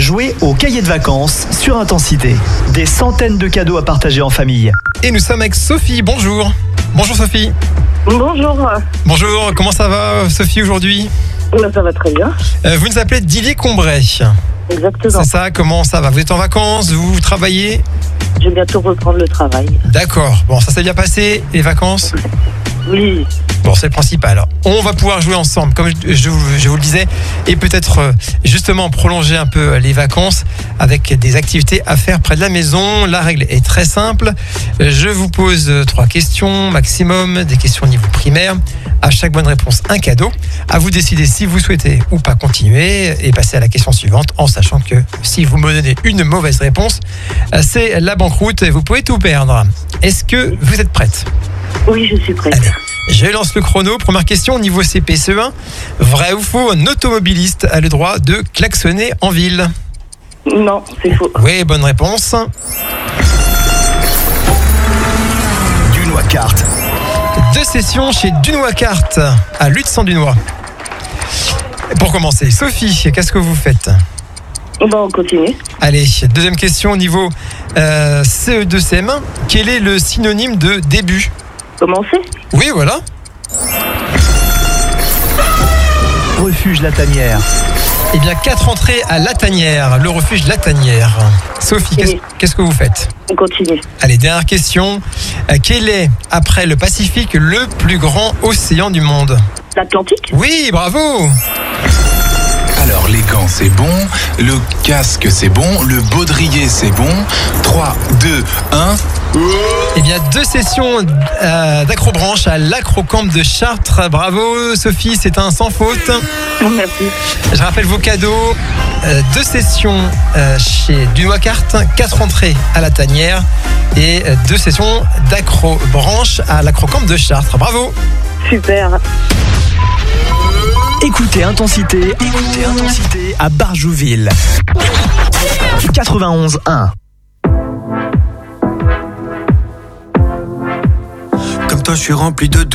Jouez au cahier de vacances sur Intensité. Des centaines de cadeaux à partager en famille. Et nous sommes avec Sophie, bonjour. Bonjour Sophie. Bonjour. Bonjour, comment ça va Sophie aujourd'hui ? Ça va très bien. Vous nous appelez d'Illy-Combray. Exactement. C'est ça, comment ça va ? Vous êtes en vacances, vous travaillez ? Je vais bientôt reprendre le travail. D'accord, bon ça s'est bien passé, les vacances ? Oui. Bon, c'est le principal. Alors, on va pouvoir jouer ensemble, comme je vous le disais, et peut-être justement prolonger un peu les vacances avec des activités à faire près de la maison. La règle est très simple. Je vous pose 3 questions maximum, des questions au niveau primaire. À chaque bonne réponse, un cadeau. À vous de décider si vous souhaitez ou pas continuer et passer à la question suivante, en sachant que si vous me donnez une mauvaise réponse, c'est la banqueroute et vous pouvez tout perdre. Est-ce que vous êtes prête ? Oui, je suis prête. Allez, je lance le chrono. Première question, niveau CPCE1. Vrai ou faux, un automobiliste a le droit de klaxonner en ville ? Non, c'est faux. Oui, bonne réponse. Dunois Kart. 2 sessions chez Dunois Kart à Lutz-en-Dunois. Pour commencer, Sophie, qu'est-ce que vous faites ? On continue. Allez, deuxième question au niveau CE2-CM1. Quel est le synonyme de début ? Commencez. Oui, voilà. Refuge La Tanière. Eh bien, 4 entrées à La Tanière, le refuge La Tanière. Sophie, qu'est-ce que vous faites ? On continue. Allez, dernière question. Quel est, après le Pacifique, le plus grand océan du monde ? L'Atlantique ? Oui, bravo ! Alors, les gants, c'est bon. Le casque, c'est bon. Le baudrier, c'est bon. 3, 2, 1. Eh bien, 2 sessions d'acrobranche à l'Acrocamp de Chartres. Bravo, Sophie, c'est un sans faute. Merci. Je rappelle vos cadeaux. 2 sessions chez Dunois Kart, 4 entrées à La Tanière et 2 sessions d'acrobranche à l'Acrocamp de Chartres. Bravo. Super. Écoutez Intensité à Barjouville. 91.1. Comme toi, je suis rempli de